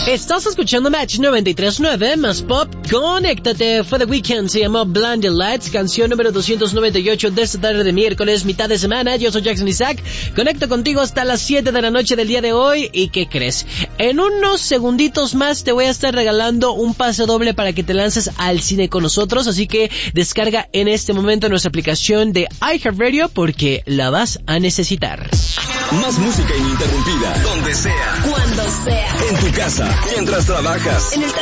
Estás escuchando Match 93.9 más pop. Conéctate. Fue The Weeknd, se llamó Blinding Lights, canción número 298 de esta tarde de miércoles, mitad de semana. Yo soy Jackson Isaac. Conecto contigo hasta las 7 de la noche del día de hoy. ¿Y qué crees? En unos segunditos más te voy a estar regalando un pase doble para que te lances al cine con nosotros. Así que descarga en este momento nuestra aplicación de iHeartRadio porque la vas a necesitar. Más música ininterrumpida, donde sea, cuando sea, en tu casa, mientras trabajas, en el